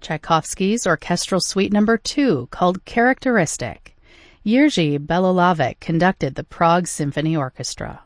Tchaikovsky's Orchestral Suite No. 2, called Characteristic. Jerzy Belolavec conducted the Prague Symphony Orchestra.